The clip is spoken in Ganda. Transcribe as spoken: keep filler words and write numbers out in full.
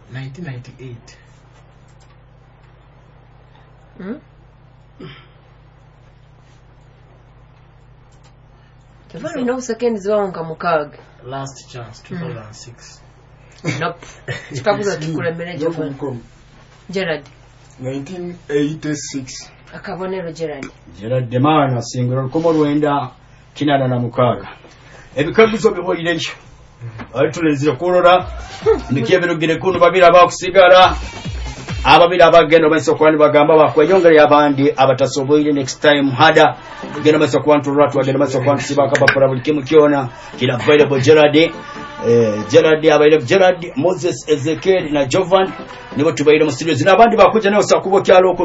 nineteen ninety-eight. Hmm? Tafari no second zonga mukaga. Last chance two thousand six. Nope. Chikabuza kikulemere Jovan. Gerard. nineteen eighty-six. Akabonero Gerard. Gerard Demana singiro lukomo lwenda kinana na mukaga. Ebikaguzo bibolire ncho. Atulezira kulora nikebirugire kuno babira abakusigala ababira abagenda basokwani bagamba bakweyongera abandi abatasoboyire next time hada genda basokwantu ratu bagenda basokwantu sibaka bapora buli kimu kiona kila available Gerard eh Gerard available Gerard Moses Ezekiel na Jovan nibo tubayire mu studios n'abandi bakuja nayo sakubo kyalo